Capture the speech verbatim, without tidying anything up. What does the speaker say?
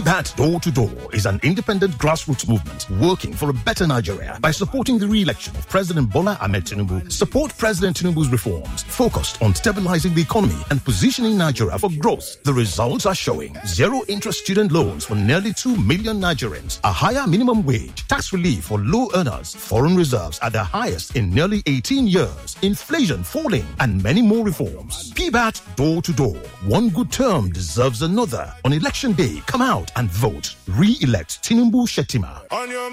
P B A T Door to Door is an independent grassroots movement working for a better Nigeria by supporting the re-election of President Bola Ahmed Tinubu. Support President Tinubu's reforms focused on stabilizing the economy and positioning Nigeria for growth. The results are showing zero interest student loans for nearly two million Nigerians, a higher minimum wage, tax relief for low earners, foreign reserves at the highest in nearly eighteen years, inflation falling, and many more reforms. P B A T Door to Door. One good term deserves another. On election day, come out and vote. Re-elect Tinubu Shettima. On your